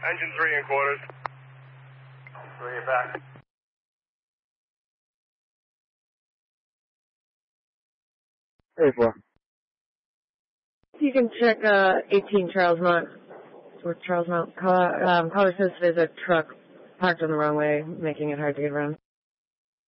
Engine 3 in quarters. 3, you're back. Hey, 4. You can check 18 Charles Mont. Caller says there's a truck parked on the wrong way, making it hard to get around.